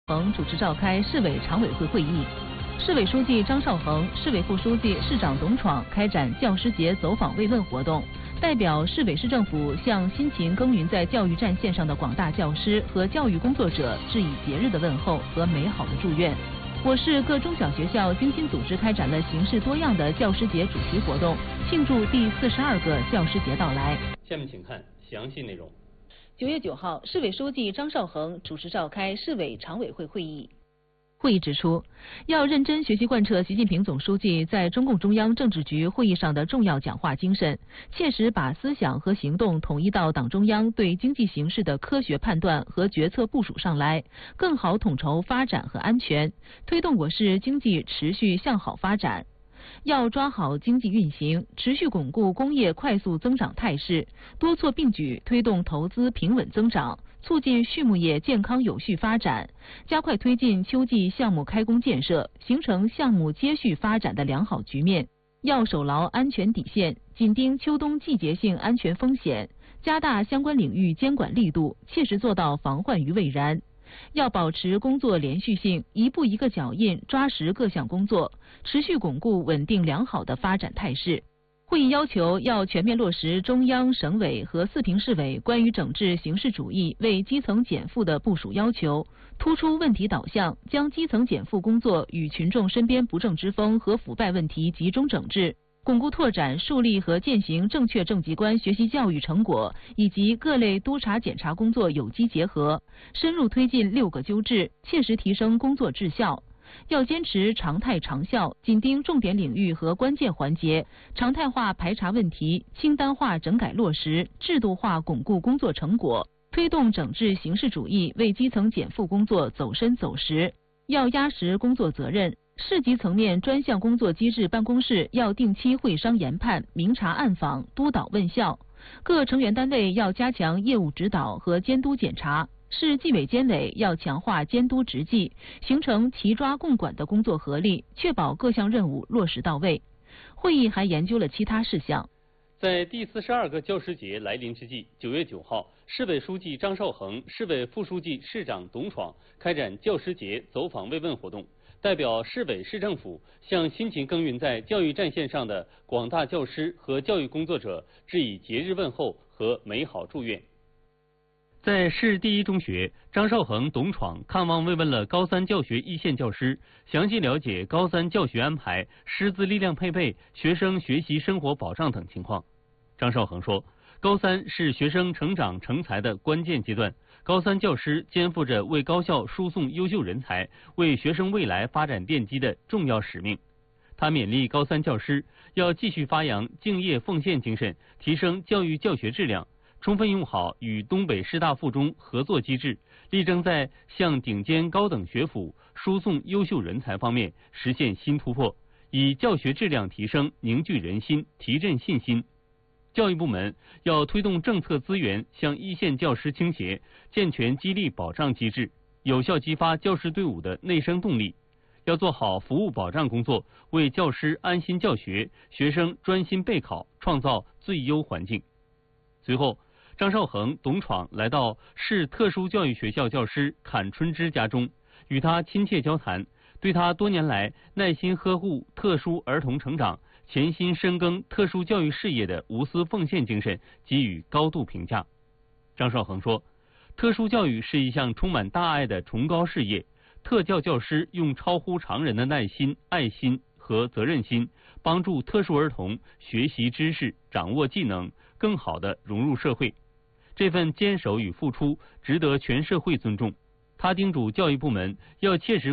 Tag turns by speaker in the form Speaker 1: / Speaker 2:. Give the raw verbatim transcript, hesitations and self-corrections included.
Speaker 1: 恒主持召开市委常委会会议，市委书记张绍恒、市委副书记、市长董闯开展教师节走访慰问活动，代表市委市政府向辛勤耕耘在教育战线上的广大教师和教育工作者致以节日的问候和美好的祝愿。我市各中小学校精心组织开展了形式多样的教师节主题活动，庆祝第四十二个教师节到来。
Speaker 2: 下面请看详细内容。
Speaker 1: 九月九号，市委书记张绍恒主持召开市委常委会会议。会议指出，要认真学习贯彻习近平总书记在中共中央政治局会议上的重要讲话精神，切实把思想和行动统一到党中央对经济形势的科学判断和决策部署上来，更好统筹发展和安全，推动我市经济持续向好发展。要抓好经济运行，持续巩固工业快速增长态势，多措并举推动投资平稳增长，促进畜牧业健康有序发展，加快推进秋季项目开工建设，形成项目接续发展的良好局面。要守牢安全底线，紧盯秋冬季节性安全风险，加大相关领域监管力度，切实做到防患于未然。要保持工作连续性，一步一个脚印，抓实各项工作，持续巩固稳定良好的发展态势。会议要求要全面落实中央、省委和四平市委关于整治形式主义为基层减负的部署要求，突出问题导向，将基层减负工作与群众身边不正之风和腐败问题集中整治，巩固拓展树立和践行正确正极观学习教育成果以及各类督查检查工作有机结合，深入推进六个纠治，切实提升工作质效。要坚持常态长效，紧盯重点领域和关键环节，常态化排查问题，清单化整改落实，制度化巩固工作成果，推动整治形式主义为基层减负工作走深走实。要压实工作责任，市级层面专项工作机制办公室要定期会商研判，明察暗访，督导问效。各成员单位要加强业务指导和监督检查，市纪委监委要强化监督执纪，形成齐抓共管的工作合力，确保各项任务落实到位。会议还研究了其他事项。
Speaker 2: 在第四十二个教师节来临之际，九月九号，市委书记张绍恒、市委副书记、市长董闯开展教师节走访慰问活动，代表市委市政府向辛勤耕耘在教育战线上的广大教师和教育工作者致以节日问候和美好祝愿。在市第一中学，张绍恒、董闯看望慰问了高三教学一线教师，详细了解高三教学安排、师资力量配备、学生学习生活保障等情况。张绍恒说，高三是学生成长成才的关键阶段，高三教师肩负着为高校输送优秀人才、为学生未来发展奠基的重要使命。他勉励高三教师要继续发扬敬业奉献精神，提升教育教学质量，充分用好与东北师大附中合作机制，力争在向顶尖高等学府输送优秀人才方面实现新突破，以教学质量提升凝聚人心，提振信心。教育部门要推动政策资源向一线教师倾斜，健全激励保障机制，有效激发教师队伍的内生动力。要做好服务保障工作，为教师安心教学、学生专心备考创造最优环境。随后，张绍恒、董闯来到市特殊教育学校教师阚春芝家中，与他亲切交谈，对他多年来耐心呵护特殊儿童成长、潜心深耕特殊教育事业的无私奉献精神给予高度评价。张绍恒说，特殊教育是一项充满大爱的崇高事业，特教教师用超乎常人的耐心、爱心和责任心，帮助特殊儿童学习知识、掌握技能，更好地融入社会。这份坚守与付出值得全社会尊重。他叮嘱教育部门要切实